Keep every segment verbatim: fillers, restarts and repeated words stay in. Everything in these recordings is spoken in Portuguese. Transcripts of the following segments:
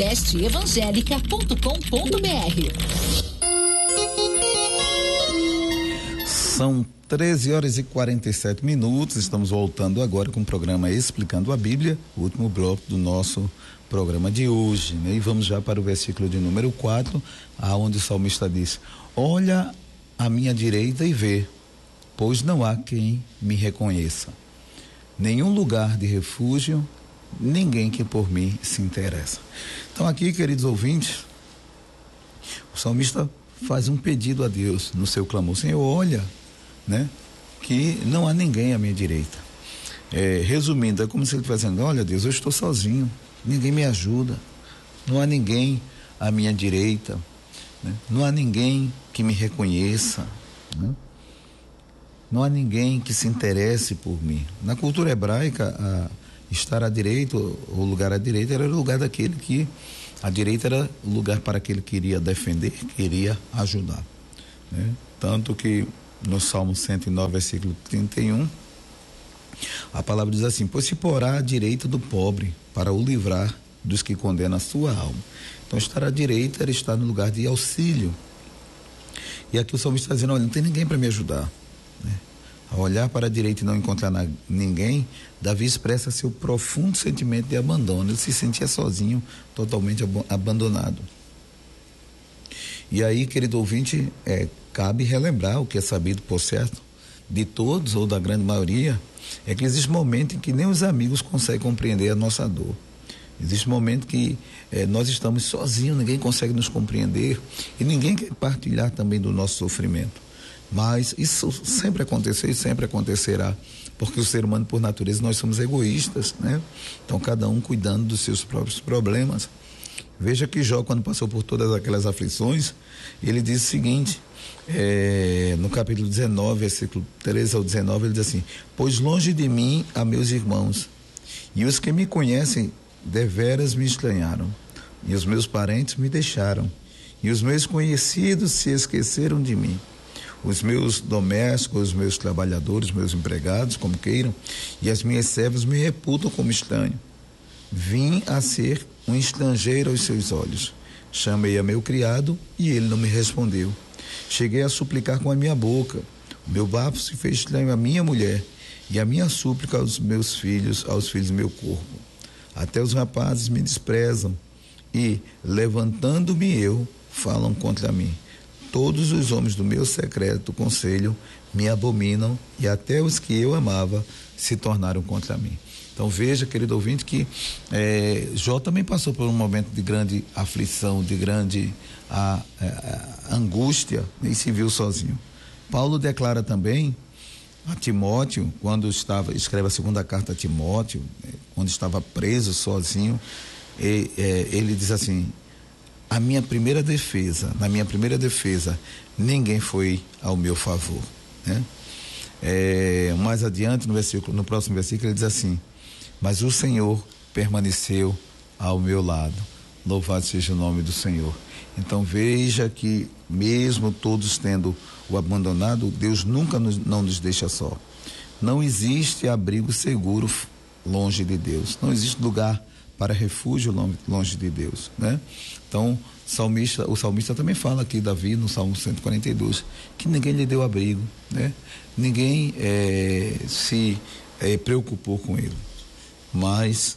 best evangélica ponto com ponto b r. São treze horas e quarenta e sete minutos, estamos voltando agora com o programa Explicando a Bíblia, o último bloco do nosso programa de hoje, né? E vamos já para o versículo de número quatro, aonde o salmista diz: olha à minha direita e vê, pois não há quem me reconheça. Nenhum lugar de refúgio, ninguém que por mim se interessa. Então aqui, queridos ouvintes, o salmista faz um pedido a Deus no seu clamor: Senhor, olha, né, que não há ninguém à minha direita. É, resumindo, é como se ele estivesse dizendo: olha, Deus, eu estou sozinho, ninguém me ajuda, não há ninguém à minha direita, né? Não há ninguém que me reconheça, né? Não há ninguém que se interesse por mim. Na cultura hebraica, a, estar à direita, o lugar à direita era o lugar daquele que, a direita era o lugar para aquele que queria defender, queria ajudar, né? Tanto que no Salmo cento e nove, versículo trinta e um, a palavra diz assim: pois se porá à direita do pobre para o livrar dos que condenam a sua alma. Então estar à direita era estar no lugar de auxílio. E aqui o salmista está dizendo: olha, não tem ninguém para me ajudar, né? Ao olhar para a direita e não encontrar na, ninguém, Davi expressa seu profundo sentimento de abandono. Ele se sentia sozinho, totalmente ab- abandonado. E aí, querido ouvinte, é, cabe relembrar o que é sabido por certo de todos ou da grande maioria, é que existe momento em que nem os amigos conseguem compreender a nossa dor. Existe momento que eh, nós estamos sozinhos, ninguém consegue nos compreender e ninguém quer partilhar também do nosso sofrimento. Mas isso sempre aconteceu e sempre acontecerá, porque o ser humano, por natureza, nós somos egoístas, né? Então, cada um cuidando dos seus próprios problemas. Veja que Jó, quando passou por todas aquelas aflições, ele diz o seguinte, é, no capítulo dezenove, versículo treze ao dezenove, ele diz assim: pois longe de mim há meus irmãos, e os que me conhecem deveras me estranharam, e os meus parentes me deixaram, e os meus conhecidos se esqueceram de mim. Os meus domésticos, os meus trabalhadores, meus empregados, como queiram, e as minhas servas me reputam como estranho. Vim a ser um estrangeiro aos seus olhos. Chamei a meu criado e ele não me respondeu. Cheguei a suplicar com a minha boca. O meu bafo se fez estranho à minha mulher e a minha súplica aos meus filhos, aos filhos do meu corpo. Até os rapazes me desprezam e, levantando-me eu, falam contra mim. Todos os homens do meu secreto conselho me abominam e até os que eu amava se tornaram contra mim. Então veja, querido ouvinte, que é, Jó também passou por um momento de grande aflição, de grande a, a, a angústia, e se viu sozinho. Paulo declara também a Timóteo, quando estava, escreve a segunda carta a Timóteo, é, quando estava preso sozinho, e, é, ele diz assim: a minha primeira defesa, na minha primeira defesa, ninguém foi ao meu favor, né? É, mais adiante no versículo, no próximo versículo ele diz assim: mas o Senhor permaneceu ao meu lado. Louvado seja o nome do Senhor. Então veja que mesmo todos tendo o abandonado, Deus nunca nos, não nos deixa só. Não existe abrigo seguro longe de Deus. Não existe lugar para refúgio longe de Deus, né? Então, salmista, o salmista também fala aqui, Davi, no Salmo cento e quarenta e dois, que ninguém lhe deu abrigo, né? Ninguém é, se é, preocupou com ele. Mas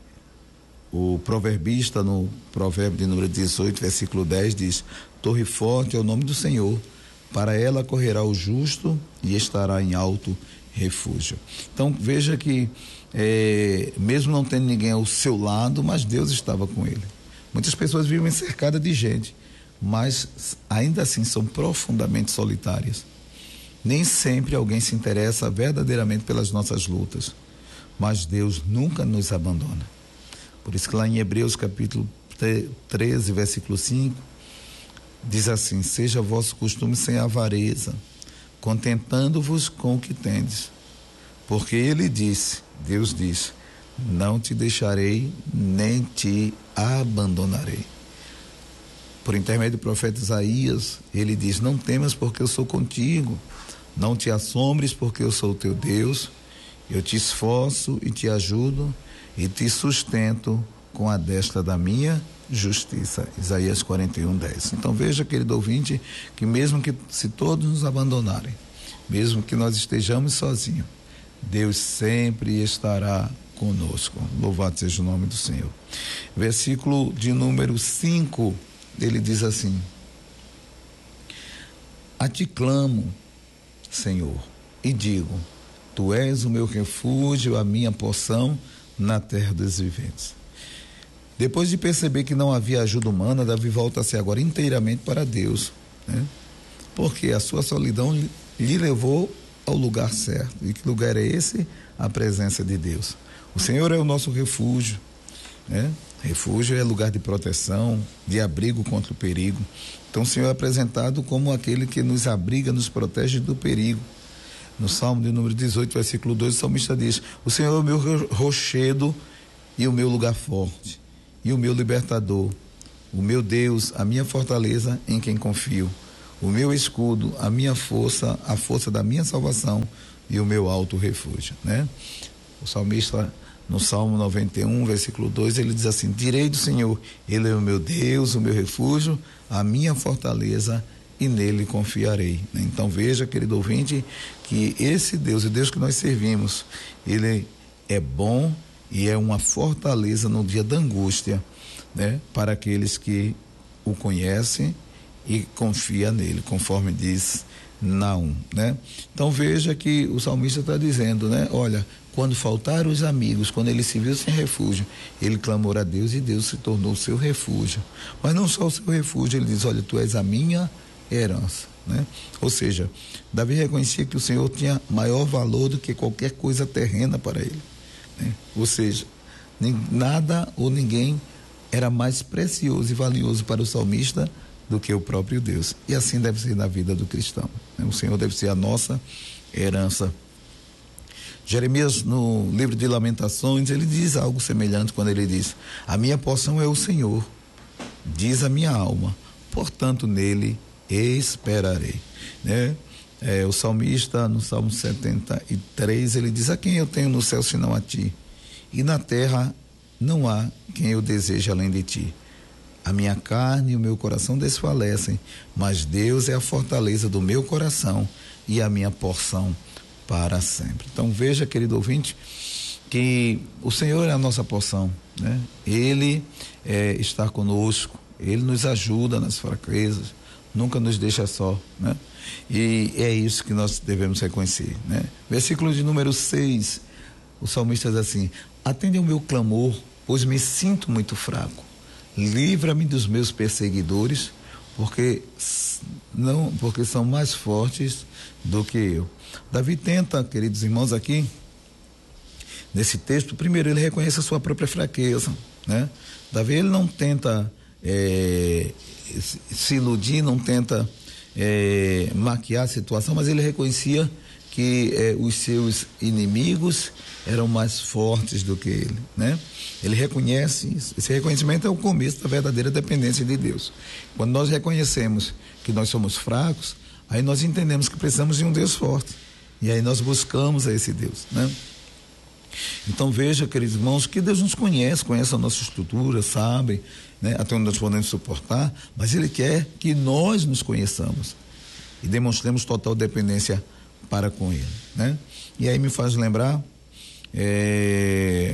o proverbista, no provérbio de número dezoito, versículo dez, diz: torre forte é o nome do Senhor, para ela correrá o justo e estará em alto refúgio. Então veja que é, mesmo não tendo ninguém ao seu lado, mas Deus estava com ele. Muitas pessoas vivem cercadas de gente, mas ainda assim são profundamente solitárias. Nem sempre alguém se interessa verdadeiramente pelas nossas lutas, mas Deus nunca nos abandona. Por isso que lá em Hebreus capítulo treze, versículo cinco, diz assim: seja vosso costume sem avareza, contentando-vos com o que tendes. Porque ele disse, Deus disse: não te deixarei, nem te abandonarei. Por intermédio do profeta Isaías, ele diz: não temas, porque eu sou contigo. Não te assombres, porque eu sou o teu Deus. Eu te esforço e te ajudo e te sustento com a destra da minha justiça. Isaías quarenta e um, dez. Então veja, querido ouvinte, que mesmo que se todos nos abandonarem, mesmo que nós estejamos sozinhos, Deus sempre estará conosco. Louvado seja o nome do Senhor. Versículo de número cinco, ele diz assim: a ti clamo, Senhor, e digo, tu és o meu refúgio, a minha porção na terra dos viventes. Depois de perceber que não havia ajuda humana, Davi volta-se agora inteiramente para Deus, né? Porque a sua solidão lhe levou ao lugar certo. E que lugar é esse? A presença de Deus. O Senhor é o nosso refúgio, né? Refúgio é lugar de proteção, de abrigo contra o perigo. Então o Senhor é apresentado como aquele que nos abriga, nos protege do perigo. No Salmo de número dezoito, versículo dois, o salmista diz: o Senhor é o meu rochedo e o meu lugar forte, e o meu libertador, o meu Deus, a minha fortaleza em quem confio, o meu escudo, a minha força, a força da minha salvação e o meu alto refúgio, né? O salmista, no Salmo noventa e um, versículo dois, ele diz assim: direi do Senhor, ele é o meu Deus, o meu refúgio, a minha fortaleza, e nele confiarei. Então veja, querido ouvinte, que esse Deus, o Deus que nós servimos, ele é bom e é uma fortaleza no dia da angústia, né? Para aqueles que o conhecem e confiam nele, conforme diz Naum, né? Então veja que o salmista está dizendo, né? Olha, quando faltaram os amigos, quando ele se viu sem refúgio, ele clamou a Deus e Deus se tornou o seu refúgio. Mas não só o seu refúgio, ele diz: olha, tu és a minha herança, né? Ou seja, Davi reconhecia que o Senhor tinha maior valor do que qualquer coisa terrena para ele, né? Ou seja, nem, nada ou ninguém era mais precioso e valioso para o salmista do que o próprio Deus. E assim deve ser na vida do cristão, né? O Senhor deve ser a nossa herança. Jeremias, no livro de Lamentações, ele diz algo semelhante quando ele diz: a minha porção é o Senhor, diz a minha alma, portanto nele esperarei, né? É, o salmista, no Salmo setenta e três, ele diz: a quem eu tenho no céu senão a ti, e na terra não há quem eu deseje além de ti. A minha carne e o meu coração desfalecem, mas Deus é a fortaleza do meu coração e a minha porção para sempre. Então veja, querido ouvinte, que o Senhor é a nossa porção, né? Ele é, está conosco, Ele nos ajuda nas fraquezas, nunca nos deixa só, né? E é isso que nós devemos reconhecer, né? Versículo de número seis, o salmista diz assim: atende ao meu clamor, pois me sinto muito fraco. Livra-me dos meus perseguidores, porque não, porque são mais fortes do que eu. Davi tenta, queridos irmãos, aqui nesse texto, primeiro ele reconhece a sua própria fraqueza, né? Davi, ele não tenta é, se iludir, não tenta é, maquiar a situação, mas ele reconhecia que é, os seus inimigos eram mais fortes do que ele, né? Ele reconhece isso. Esse reconhecimento é o começo da verdadeira dependência de Deus. Quando nós reconhecemos que nós somos fracos, aí nós entendemos que precisamos de um Deus forte, e aí nós buscamos a esse Deus, né? Então veja, queridos irmãos, que Deus nos conhece, conhece a nossa estrutura, sabe, né, até onde nós podemos suportar, mas Ele quer que nós nos conheçamos e demonstremos total dependência para com Ele, né? E aí me faz lembrar é,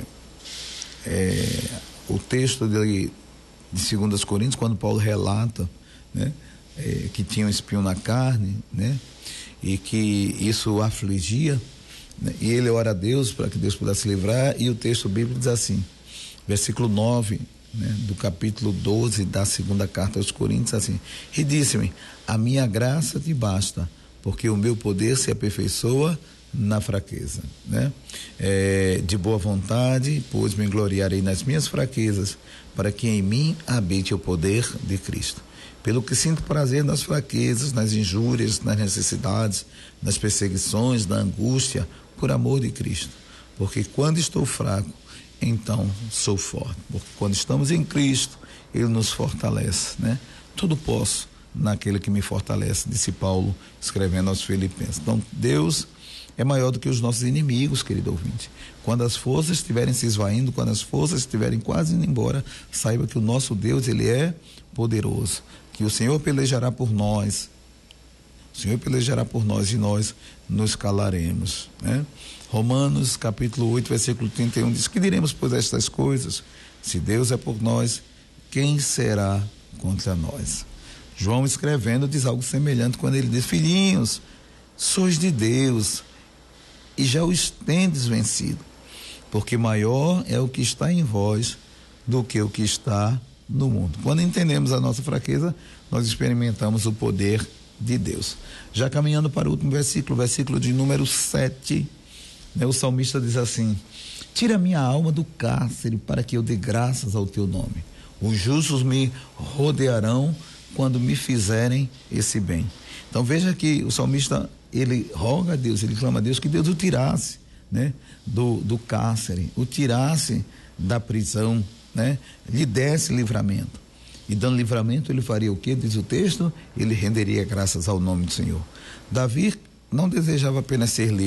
é, o texto de, de dois Coríntios, quando Paulo relata, né, é, que tinha um espinho na carne, né, e que isso o afligia, né, e ele ora a Deus para que Deus pudesse livrar, e o texto bíblico diz assim, versículo nove, né, do capítulo doze da segunda carta aos Coríntios, assim: e disse-me, a minha graça te basta, porque o meu poder se aperfeiçoa na fraqueza, né? É, de boa vontade, pois me gloriarei nas minhas fraquezas, para que em mim habite o poder de Cristo. Pelo que sinto prazer nas fraquezas, nas injúrias, nas necessidades, nas perseguições, na angústia, por amor de Cristo. Porque quando estou fraco, então sou forte. Porque quando estamos em Cristo, Ele nos fortalece, né? Tudo posso naquele que me fortalece, disse Paulo, escrevendo aos Filipenses. Então, Deus é maior do que os nossos inimigos, querido ouvinte. Quando as forças estiverem se esvaindo, quando as forças estiverem quase indo embora, saiba que o nosso Deus, ele é poderoso, que o Senhor pelejará por nós, o Senhor pelejará por nós e nós nos calaremos, né? Romanos capítulo oito, versículo trinta e um diz: que diremos pois estas coisas? Se Deus é por nós, quem será contra nós? João, escrevendo, diz algo semelhante quando ele diz: filhinhos, sois de Deus e já os tendes vencido, porque maior é o que está em vós do que o que está no mundo. Quando entendemos a nossa fraqueza, nós experimentamos o poder de Deus. Já caminhando para o último versículo, versículo de número sete, né, o salmista diz assim: tira minha alma do cárcere para que eu dê graças ao teu nome. Os justos me rodearão quando me fizerem esse bem. Então veja que o salmista, ele roga a Deus, ele clama a Deus que Deus o tirasse, né, do, do cárcere, o tirasse da prisão, né, lhe desse livramento. E dando livramento, ele faria o quê? Diz o texto: ele renderia graças ao nome do Senhor. Davi não desejava apenas ser livre,